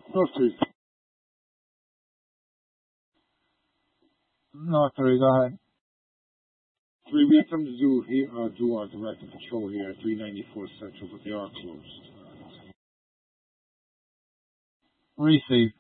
Proceed. No, sorry, go ahead. 3 weeks from the zoo here, do our director patrol here at 394 Central, but they are closed. Receive.